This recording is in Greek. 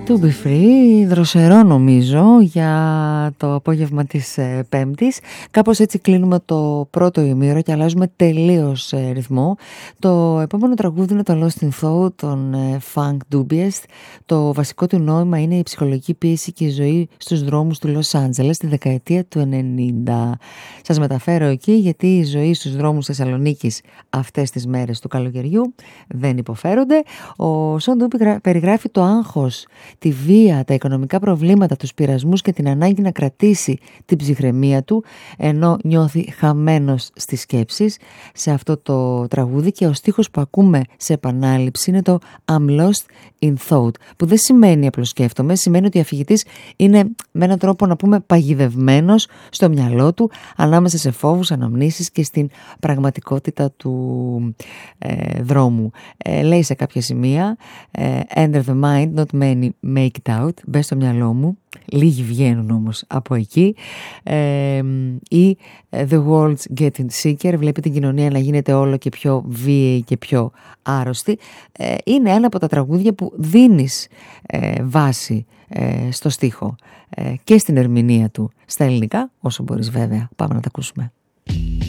To be free, δροσερό νομίζω για το απόγευμα της Πέμπτης. Κάπως έτσι κλείνουμε το πρώτο ημίωρο και αλλάζουμε τελείως ρυθμό. Το επόμενο τραγούδι είναι το Lost in Thought των Funk Dubious. Το βασικό του νόημα είναι η ψυχολογική πίεση και η ζωή στους δρόμους του Λος Άντζελες τη δεκαετία του 90. Σας μεταφέρω εκεί γιατί η ζωή στους δρόμους Θεσσαλονίκης αυτές τις μέρες του καλοκαιριού δεν υποφέρονται. Ο Σον Ντούμπι περιγράφει το άγχος, τη βία, τα οικονομικά προβλήματα, τους πειρασμούς και την ανάγκη να κρατήσει την ψυχραιμία του ενώ νιώθει χαμένος στις σκέψεις σε αυτό το τραγούδι, και ο στίχος που ακούμε σε επανάληψη είναι το I'm lost in thought, που δεν σημαίνει απλώς σκέφτομαι, σημαίνει ότι ο αφηγητής είναι με έναν τρόπο να πούμε παγιδευμένος στο μυαλό του ανάμεσα σε φόβους, αναμνήσεις και στην πραγματικότητα του δρόμου. Λέει σε κάποια σημεία enter the mind, not many make it out, μπες στο μυαλό μου, λίγοι βγαίνουν όμως από εκεί, ή the world's getting sicker, βλέπει την κοινωνία να γίνεται όλο και πιο βίαιη και πιο άρρωστη. Είναι ένα από τα τραγούδια που δίνεις βάση στο στίχο και στην ερμηνεία του στα ελληνικά, όσο μπορείς βέβαια. Πάμε να τα ακούσουμε.